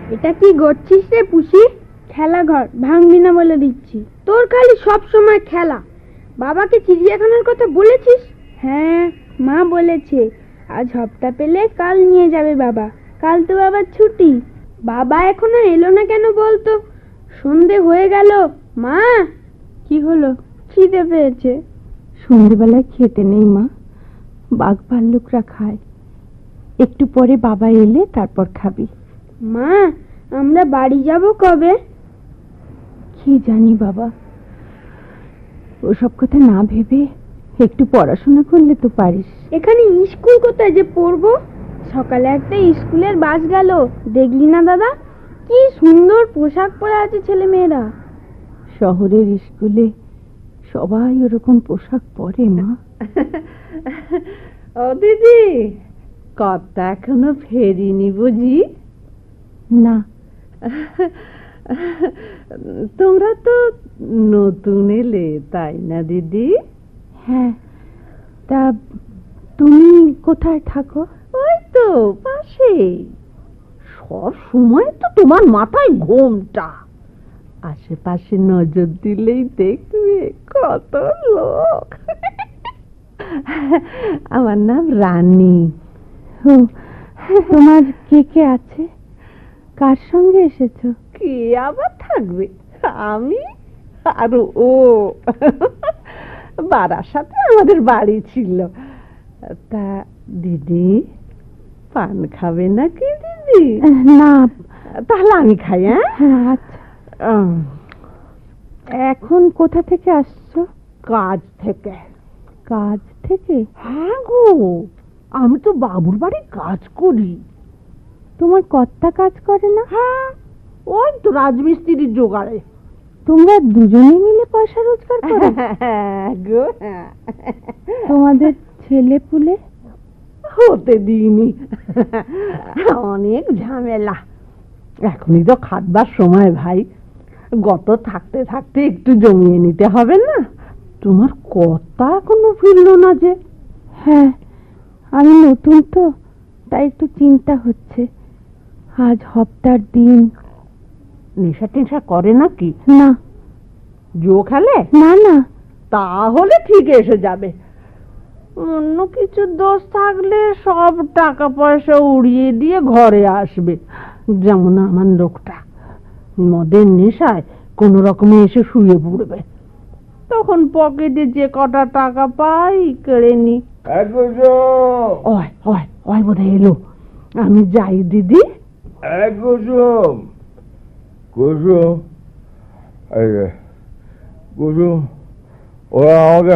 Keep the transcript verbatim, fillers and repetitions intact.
এটা কি করছিস রে পুষি? খেলাঘর ভাঙবি না বলে দিচ্ছি। তোর খালি সব সময় খেলা। বাবাকে চিড়িয়াখানার কথা বলেছিস? হ্যাঁ, মা বলেছে আজ হপ্তা পেলে কাল নিয়ে যাবে বাবা। কাল তো বাবার ছুটি। বাবা এখনো এলো না কেন বলতো? সন্ধে হয়ে গেল। মা, কি হলো? খিদে পেয়েছে। সন্ধ্যেবেলায় খেতে নেই মা, বাঘ ভাল্লুকরা খায়। একটু পরে বাবা এলে তারপর খাবি। মা, আমরা বাড়ি যাব কবে? কি জানি বাবা, ওসব কথা না ভেবে একটু পড়াশোনা করলে তো পারিস। এখানে স্কুল কোথায় যে পড়বো? সকালে একটা স্কুলের বাস গেল, দেখলি না দাদা? কি সুন্দর পোশাক পরে আছে ছেলে মেয়েরা। শহরের স্কুলে সবাই ওরকম পোশাক পরে মা। ও দিদি, কর্তা এখনো ফেরিনি বুঝি? না। তোমরা তো নতুন এলে তাই না দিদি? হ্যাঁ, তা তুমি কোথায় থাকো? ওই তো পাশেই। সব সময় তো তোমার মাথায় ঘোমটা। আশেপাশে নজর দিলেই দেখবে কত লোক। আমার নাম রানী। ও, তোমার কে কে আছে? কার সঙ্গে এসেছো? কে আবার থাকবে, আমি আর ও। বারাসাতে আমাদের বাড়ি ছিল। তা দিদি, পান খাবে নাকি দিদি? না। তাহলে আমি খাই। হ্যাঁ, আচ্ছা। এখন কোথা থেকে আসছো? কাজ থেকে। কাজ থেকে? হ্যাঁ গো, আমি তো বাবুর বাড়ি কাজ করি। তোমার কর্তা কাজ করে না? হ্যাঁ, ওই তো রাজমিস্ত্রির জোগাড়ে। তোমরা দুজনে মিলে পয়সা রোজগার করো? হ্যাঁ গো, হ্যাঁ। তোমাদের ছেলে পুলে? হতে দিইনি, অনেক ঝামেলা। এখনই তো খাটবার সময় ভাই। গত থাকতে থাকতে একটু জমিয়ে নিতে হবে না? তোমার কর্তা এখনো ফিরলো না যে? হ্যাঁ, আমি নতুন তো, তাই একটু চিন্তা হচ্ছে। আজ হপ্তার দিন। নেশা টেশা করে নাকি? না। জো খেলে? না না। তাহলে ঠিক এসে যাবে। অন্য কিছু দোষ থাকলে সব টাকা পয়সা উড়িয়ে দিয়ে ঘরে আসবে। যেমন আমার লোকটা মদের নেশায় কোন রকমে এসে শুয়ে পড়বে, তখন পকেটে যে কটা টাকা পাই কেড়ে নি। ওই ওই ওই বোধহয় এলো। আমি যাই দিদি। কুসুম, কুসুম, কুসুম, ওরা আমাকে